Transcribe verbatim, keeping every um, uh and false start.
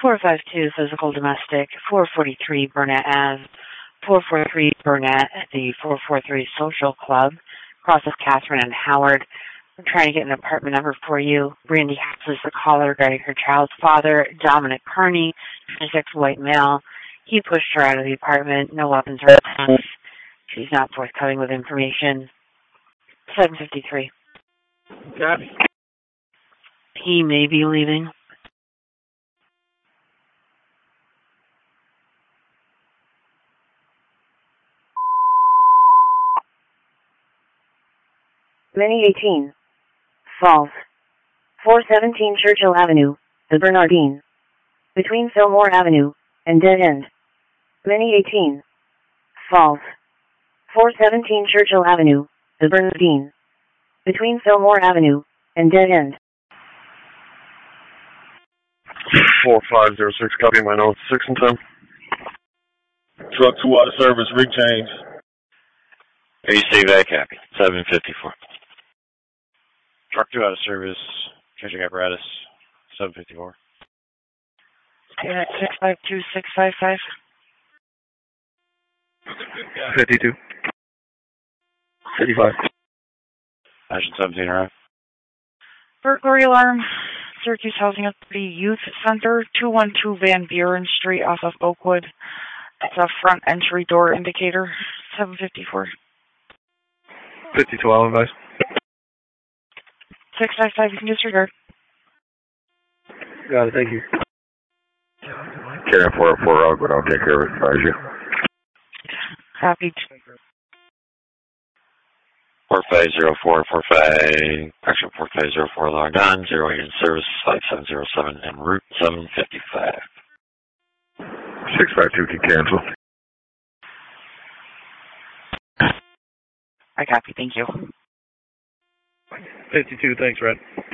four five two, physical domestic, four forty-three Burnett Ave, four forty-three Burnett at the four forty-three Social Club, crosses Catherine and Howard. I'm trying to get an apartment number for you. Brandy House is the caller regarding her child's father, Dominic Kearney, twenty-six, white male. He pushed her out of the apartment. No weapons or attempts. She's not forthcoming with information. seven fifty-three. Copy. He may be leaving. Many eighteen. Falls. four seventeen Churchill Avenue, the Bernardine. Between Fillmore Avenue and Dead End. Many eighteen. Falls. four seventeen Churchill Avenue, the Bernardine. Between Fillmore Avenue and Dead End. four five zero six, copy my notes, six and ten. Truck two out of service, rig change. A C V, copy, seven fifty-four. Truck two out of service, changing apparatus, seven fifty-four. Yeah, six five two six five five. fifty-two. fifty-five. Action seventeen, arrive. Burglary alarm, Syracuse Housing Authority Youth Center, two one two Van Buren Street off of Oakwood. It's a front entry door indicator, seven fifty-four. fifty-two, I'll advise. six five five, you can disregard. Got it, thank you. Karen four oh four, Oakwood, I'll take care of it, advise you. Copied. four five zero four, four five, action four five zero four, logged on, zero eight in service, five seven zero seven, en route, seven fifty-five. six five two can cancel. I copy, thank you. fifty-two, thanks, Red.